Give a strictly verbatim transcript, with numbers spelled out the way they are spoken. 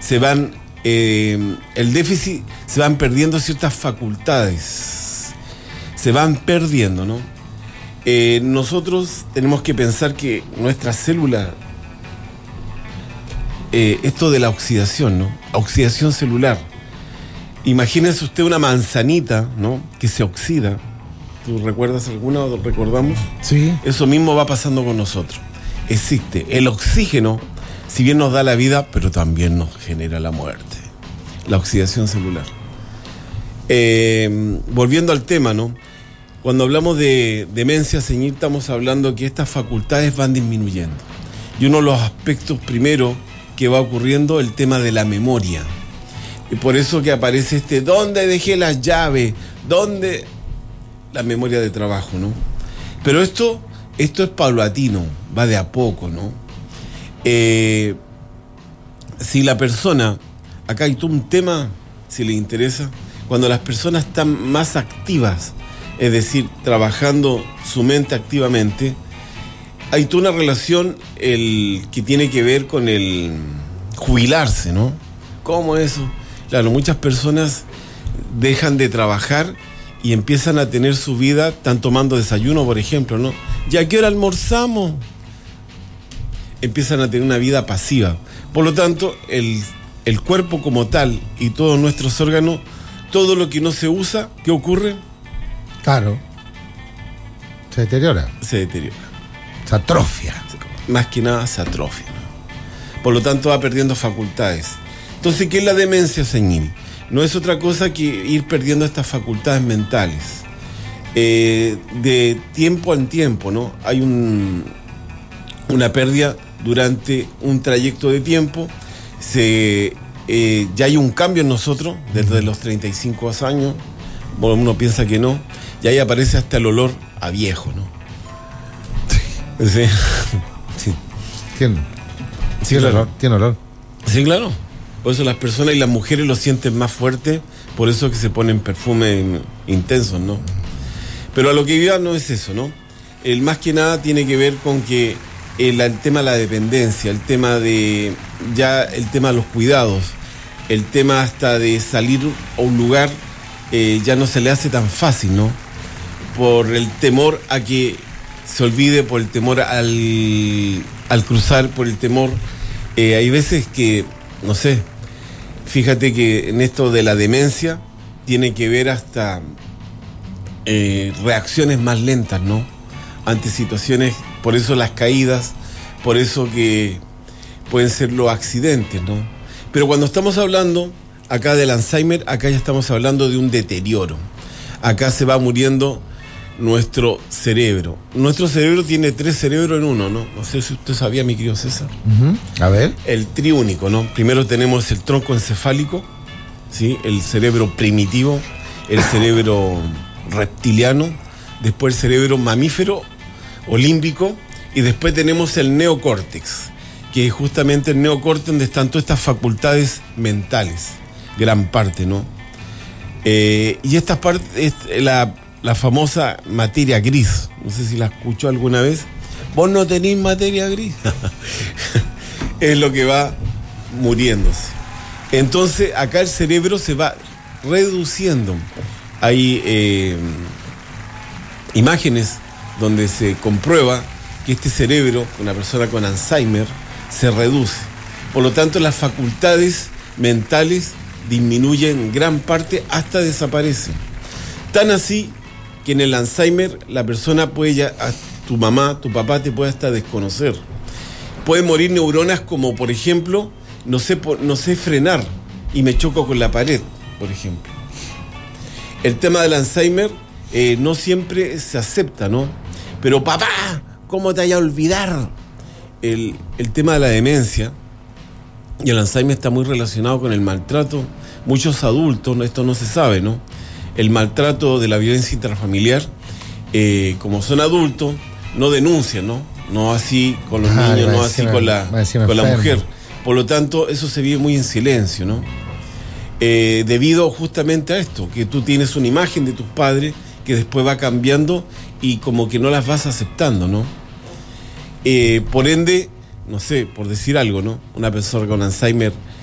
se van, eh, el déficit, se van perdiendo ciertas facultades, se van perdiendo, ¿no? Eh, nosotros tenemos que pensar que nuestra célula, eh, esto de la oxidación, ¿no? Oxidación celular. Imagínese usted una manzanita, ¿no? Que se oxida. ¿Tú recuerdas alguna o recordamos? Sí. Eso mismo va pasando con nosotros. Existe el oxígeno, si bien nos da la vida, pero también nos genera la muerte. La oxidación celular. Eh, volviendo al tema, ¿no? Cuando hablamos de demencia senil, estamos hablando que estas facultades van disminuyendo. Y uno de los aspectos primero que va ocurriendo es el tema de la memoria. Y por eso que aparece este, ¿dónde dejé las llaves? ¿Dónde? La memoria de trabajo, ¿no? Pero esto, esto es paulatino, va de a poco, ¿no? Eh, si la persona, acá hay todo un tema, si le interesa, cuando las personas están más activas, es decir, trabajando su mente activamente, hay toda una relación el, que tiene que ver con el jubilarse, ¿no? ¿Cómo eso? Claro, muchas personas dejan de trabajar y empiezan a tener su vida, están tomando desayuno, por ejemplo, ¿no? ¿Ya a qué hora almorzamos? Empiezan a tener una vida pasiva. Por lo tanto, el, el cuerpo como tal y todos nuestros órganos, todo lo que no se usa, ¿qué ocurre? Claro. Se deteriora. Se deteriora. Se atrofia. Más que nada se atrofia, ¿no? Por lo tanto va perdiendo facultades. Entonces, ¿qué es la demencia senil? No es otra cosa que ir perdiendo estas facultades mentales. Eh, de tiempo en tiempo, ¿no? Hay un, una pérdida durante un trayecto de tiempo. Se, eh, ya hay un cambio en nosotros desde los treinta y cinco años. Bueno, uno piensa que no. Y ahí aparece hasta el olor a viejo, ¿no? Sí. Sí. Tiene, Sí, tiene claro. olor, tiene olor. Sí, claro. Por eso las personas y las mujeres lo sienten más fuerte, por eso que se ponen perfumes intensos, ¿no? Pero a lo que iba no es eso, ¿no? El más que nada tiene que ver con que el, el tema de la dependencia, el tema de ya el tema de los cuidados, el tema hasta de salir a un lugar eh, ya no se le hace tan fácil, ¿no? Por el temor a que se olvide, por el temor al, al cruzar, por el temor. Eh, hay veces que, no sé, fíjate que en esto de la demencia tiene que ver hasta eh, reacciones más lentas, ¿no? Ante situaciones, por eso las caídas, por eso que pueden ser los accidentes, ¿no? Pero cuando estamos hablando acá del Alzheimer, acá ya estamos hablando de un deterioro. Acá se va muriendo nuestro cerebro. Nuestro cerebro tiene tres cerebros en uno, ¿no? No sé si usted sabía, mi querido César. Uh-huh. A ver. El triúnico, ¿no? Primero tenemos el tronco encefálico, ¿sí? El cerebro primitivo, el cerebro reptiliano, después el cerebro mamífero o límbico, y después tenemos el neocórtex, que es justamente el neocórtex donde están todas estas facultades mentales, gran parte, ¿no? Eh, y esta parte es la, la famosa materia gris. No sé si la escuchó alguna vez. Vos no tenés materia gris. Es lo que va muriéndose. Entonces, acá el cerebro se va reduciendo. Hay eh, imágenes donde se comprueba que este cerebro, una persona con Alzheimer, se reduce. Por lo tanto, las facultades mentales disminuyen gran parte hasta desaparecen. Tan así que en el Alzheimer la persona puede ya, tu mamá, tu papá te puede hasta desconocer. Pueden morir neuronas como, por ejemplo, no sé, no sé frenar y me choco con la pared, por ejemplo. El tema del Alzheimer eh, no siempre se acepta, ¿no? Pero papá, ¿cómo te vaya a olvidar? El, el tema de la demencia y el Alzheimer está muy relacionado con el maltrato. Muchos adultos, esto no se sabe, ¿no? El maltrato de la violencia intrafamiliar, eh, como son adultos, no denuncian, ¿no? No así con los ah, niños, no así con la, con la mujer. Por lo tanto, eso se vive muy en silencio, ¿no? Eh, debido justamente a esto, que tú tienes una imagen de tus padres que después va cambiando y como que no las vas aceptando, ¿no? Eh, por ende, no sé, por decir algo, ¿no? Una persona con Alzheimer